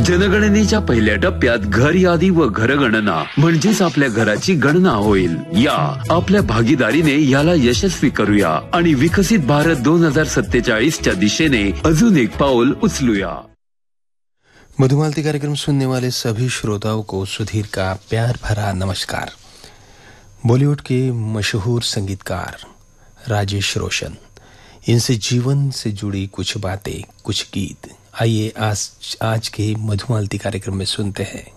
जनगणनेच्या पहिल्या टप्प्यात घर यादी व घरगणना म्हणजेच आपल्या घराची गणना होईल. या आपल्या भागीदारीने याला यशस्वी करूया आणि विकसित भारत 2047च्या दिशेने अजून एक पाऊल उचलूया. मधुमालती कार्यक्रम सुनने वाले सभी श्रोताओं को सुधीर का प्यार भरा नमस्कार. बॉलीवुड के मशहूर संगीतकार राजेश रोशन, इनसे जीवन से जुड़ी कुछ बातें, कुछ गीत आइए आज के मधुमालती कार्यक्रम में सुनते हैं.